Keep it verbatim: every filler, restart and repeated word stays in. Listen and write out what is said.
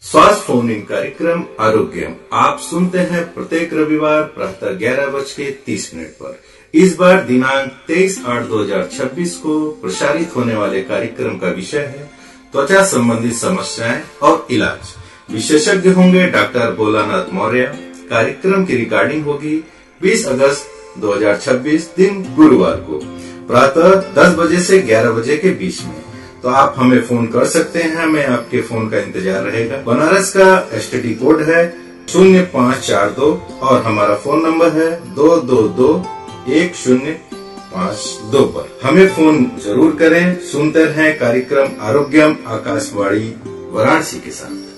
स्वास्थ्य phone in कार्यक्रम आरोग्यम आप सुनते हैं प्रत्येक रविवार प्रातः ग्यारह बज के तीस मिनट पर। इस बार दिनांक तेईस आठ दो हजार छब्बीस को प्रसारित होने वाले कार्यक्रम का विषय है त्वचा संबंधी समस्याएं और इलाज। विशेषज्ञ होंगे डॉक्टर भोलानाथ मौर्य। कार्यक्रम की रिकॉर्डिंग होगी बीस अगस्त दो हजार छब्बीस दिन गुरुवार को प्रातः दस बजे से ग्यारह बजे के बीच में। तो आप हमें फोन कर सकते हैं, हमें आपके फोन का इंतजार रहेगा। बनारस का एसटीडी कोड है शून्य पाँच चार दो और हमारा फोन नंबर है दो दो दो एक शून्य पाँच दो पर। हमें फोन जरूर करें। सुनते रहें कार्यक्रम आरोग्यम आकाशवाणी वाराणसी के साथ।